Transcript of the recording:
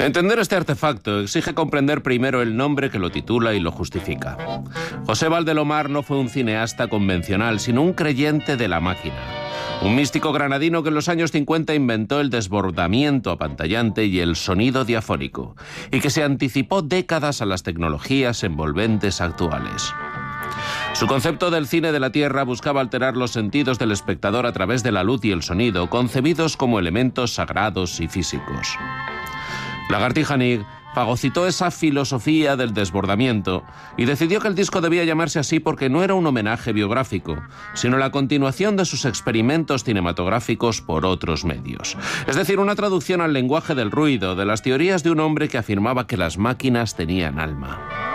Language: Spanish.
Entender este artefacto exige comprender primero el nombre que lo titula y lo justifica. José Valdelomar no fue un cineasta convencional, sino un creyente de la máquina. Un místico granadino que en los años 50 inventó el desbordamiento apantallante y el sonido diafónico, y que se anticipó décadas a las tecnologías envolventes actuales. Su concepto del cine de la Tierra buscaba alterar los sentidos del espectador a través de la luz y el sonido, concebidos como elementos sagrados y físicos. Lagartija Nig fagocitó esa filosofía del desbordamiento y decidió que el disco debía llamarse así porque no era un homenaje biográfico, sino la continuación de sus experimentos cinematográficos por otros medios. Es decir, una traducción al lenguaje del ruido, de las teorías de un hombre que afirmaba que las máquinas tenían alma.